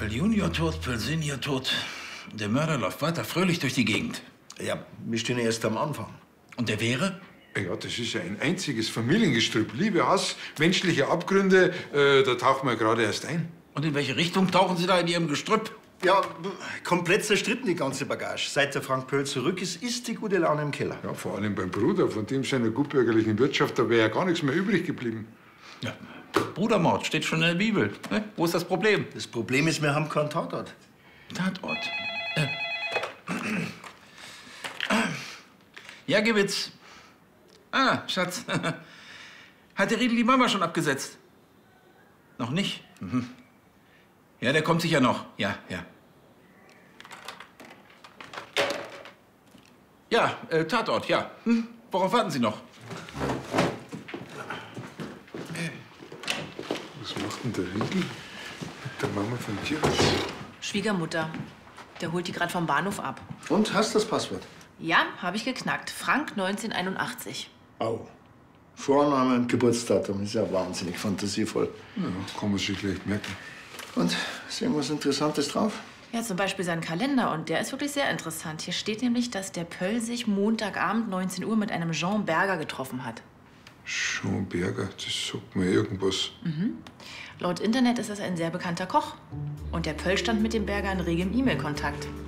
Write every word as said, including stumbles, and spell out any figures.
Pöll Junior tot, Pöll Senior tot. Der Mörder läuft weiter fröhlich durch die Gegend. Ja, wir stehen ja erst am Anfang. Und der wäre? Ja, das ist ja ein einziges Familiengestrüpp. Liebe, Hass, menschliche Abgründe, äh, da tauchen wir gerade erst ein. Und in welche Richtung tauchen Sie da in Ihrem Gestrüpp? Ja, komplett zerstritten, die ganze Bagage. Seit der Frank Pöll zurück ist, ist die gute Laune im Keller. Ja, vor allem beim Bruder, von dem seiner gutbürgerlichen Wirtschaft, da wäre ja gar nichts mehr übrig geblieben. Ja, Brudermord steht schon in der Bibel. Ne? Wo ist das Problem? Das Problem ist, wir haben keinen Tatort. Tatort? Äh. Ja, Gewitz. Ah, Schatz. Hat der Riedel die Mama schon abgesetzt? Noch nicht? Mhm. Ja, der kommt sicher noch. Ja, ja. Ja, äh, Tatort, ja. Hm? Worauf warten Sie noch? Was macht denn der Riegel mit der Mama von Tierwitz? Schwiegermutter. Der holt die gerade vom Bahnhof ab. Und, hast du das Passwort? Ja, habe ich geknackt. Frank neunzehnhunderteinundachtzig. Au. Vorname und Geburtsdatum ist ja wahnsinnig fantasievoll. Ja, kann man sich leicht merken. Und, ist irgendwas Interessantes drauf? Ja, zum Beispiel sein Kalender. Und der ist wirklich sehr interessant. Hier steht nämlich, dass der Pöll sich Montagabend neunzehn Uhr mit einem Jean Berger getroffen hat. Jean Berger, das sagt mir irgendwas. Mhm. Laut Internet ist das ein sehr bekannter Koch. Und der Pöll stand mit dem Berger in regem E-Mail-Kontakt.